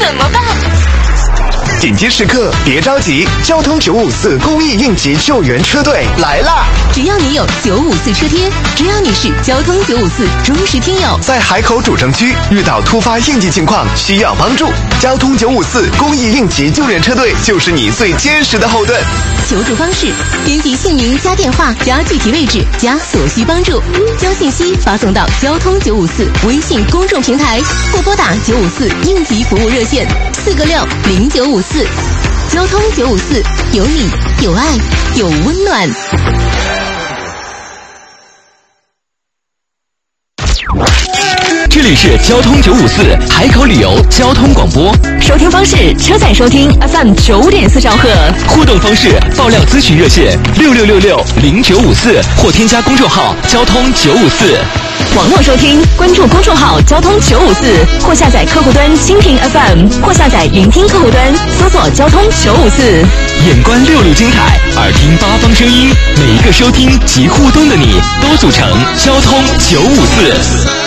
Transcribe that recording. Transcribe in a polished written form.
怎么办？ 紧急时刻别着急，交通954公益应急救援车队来啦！ 只要你有954车贴，只要你是交通954忠实听友， 在海口主城区遇到突发应急情况需要帮助，交通954公益应急救援车队就是你最坚实的后盾。 求助方式：编辑姓名加电话加具体位置加所需帮助，将信息发送到交通954微信公众平台，或拨打954应急服务热线4个60954。交通954，有你有爱有温暖。 这里是交通954海口旅游交通广播， 收听方式：车载收听 FM 95.4兆赫。 互动方式：爆料咨询热线66660954，或添加公众号交通954。 网络收听，关注公众号交通954，或下载客户端蜻蜓 FM， 或下载云听客户端，搜索交通954。 眼观6路精彩，耳听八方声音，每一个收听及互动的你，都组成交通954。